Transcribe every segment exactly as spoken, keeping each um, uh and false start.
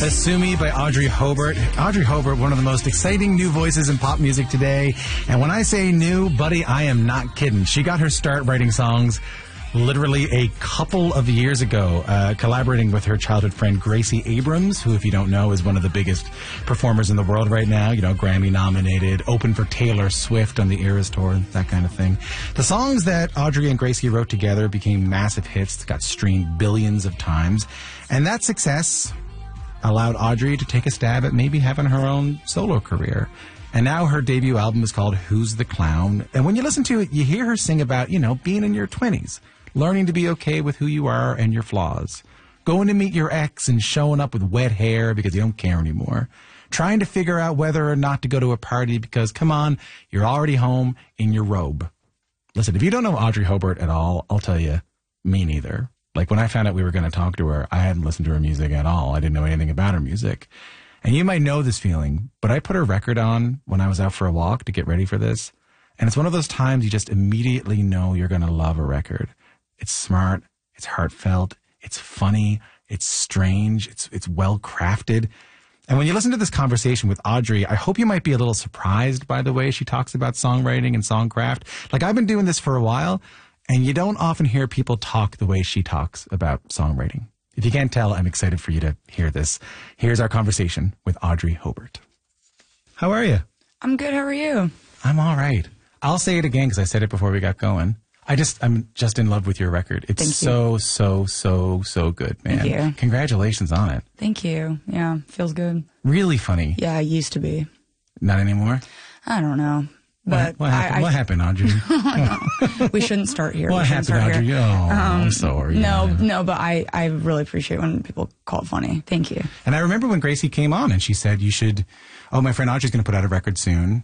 Assume by Audrey Hobart. Audrey Hobart, one of the most exciting new voices in pop music today. And when I say new, buddy, I am not kidding. She got her start writing songs literally a couple of years ago, uh, collaborating with her childhood friend Gracie Abrams, who, if you don't know, is one of the biggest performers in the world right now. You know, Grammy nominated, opened for Taylor Swift on the Eras Tour, that kind of thing. The songs that Audrey and Gracie wrote together became massive hits, got streamed billions of times. And that success allowed Audrey to take a stab at maybe having her own solo career. And now her debut album is called Who's the Clown? And when you listen to it, you hear her sing about, you know, being in your twenties, learning to be okay with who you are and your flaws, going to meet your ex and showing up with wet hair because you don't care anymore, trying to figure out whether or not to go to a party because, come on, you're already home in your robe. Listen, if you don't know Audrey Hobart at all, I'll tell you, me neither. Like, when I found out we were going to talk to her, I hadn't listened to her music at all. I didn't know anything about her music. And you might know this feeling, but I put her record on when I was out for a walk to get ready for this. And it's one of those times you just immediately know you're going to love a record. It's smart. It's heartfelt. It's funny. It's strange. It's, it's well crafted. And when you listen to this conversation with Audrey, I hope you might be a little surprised by the way she talks about songwriting and songcraft. Like, I've been doing this for a while, and you don't often hear people talk the way she talks about songwriting. If you can't tell, I'm excited for you to hear this. Here's our conversation with Audrey Hobart. How are you? I'm good. How are you? I'm all right. I'll say it again because I said it before we got going. I just, I'm just in love with your record. It's Thank so, you. so, so, so good, man. Thank you. Congratulations on it. Thank you. Yeah, feels good. Really funny. Yeah, I used to be. Not anymore? I don't know. What, But what happened, I, I, what happened Audrey? we shouldn't start here. What we happened, start Audrey? Here. Oh, um, I'm sorry. No, yeah. no, but I, I really appreciate when people call it funny. Thank you. And I remember when Gracie came on and she said, you should, oh, my friend Audrey's going to put out a record soon.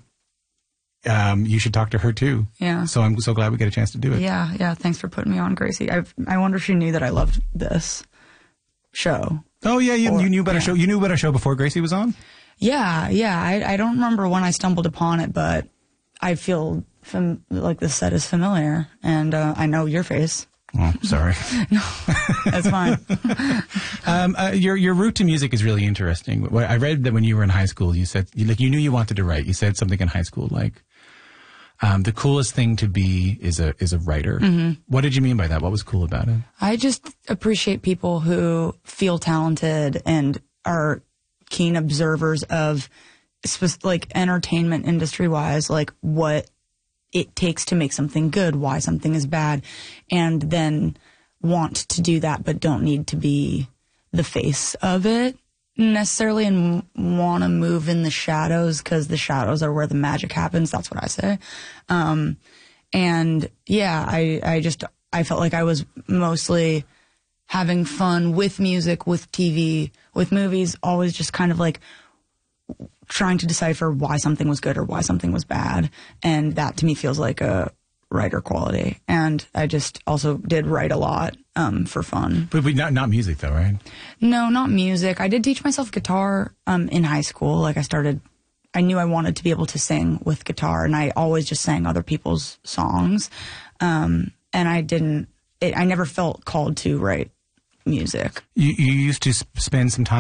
Um, you should talk to her too. Yeah. So I'm so glad we get a chance to do it. Yeah, yeah. Thanks for putting me on, Gracie. I I wonder if she knew that I loved this show. Oh yeah, you, Or, you knew about yeah. our show. You knew about our show before Gracie was on? Yeah, yeah. I, I don't remember when I stumbled upon it, but I feel fam- like the set is familiar, and uh, I know your face. Oh, sorry. No, that's fine. um, uh, your your route to music is really interesting. What- I read that when you were in high school, you said you, like you knew you wanted to write. You said something in high school like, um, "The coolest thing to be is a is a writer." Mm-hmm. What did you mean by that? What was cool about it? I just appreciate people who feel talented and are keen observers of, spe- like, entertainment industry wise, like what it takes to make something good, why something is bad, and then want to do that but don't need to be the face of it necessarily, and want to move in the shadows because the shadows are where the magic happens. That's what I say. Um, and yeah, I, I just, I felt like I was mostly having fun with music, with T V, with movies, always just kind of like trying to decipher why something was good or why something was bad. And that to me feels like a writer quality. And I just also did write a lot um, for fun. But, but not not music though, right? No, not music. I did teach myself guitar um, in high school. Like I started, I knew I wanted to be able to sing with guitar, and I always just sang other people's songs. Um, and I didn't, it, I never felt called to write music. You you used to sp- spend some time